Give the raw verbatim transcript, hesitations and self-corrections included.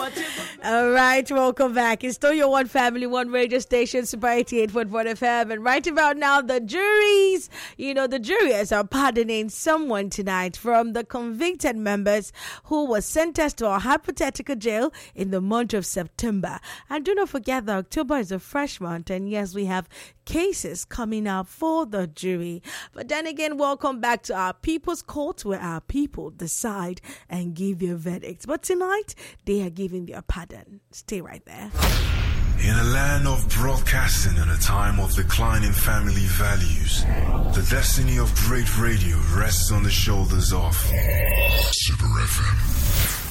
All right, welcome back. It's still your one family, one radio station, Super eighty-eight point one F M. And right about now, the juries, you know, the jurors are pardoning someone tonight from the convicted members who was sentenced to a hypothetical jail in the month of September. And do not forget that October is a fresh month. And yes, we have cases coming up for the jury. But then again, welcome back to our People's Court, where our people decide and give their verdicts. But tonight, they are giving their pardon. Stay right there. In a land of broadcasting and a time of declining family values, the destiny of great radio rests on the shoulders of Super F M.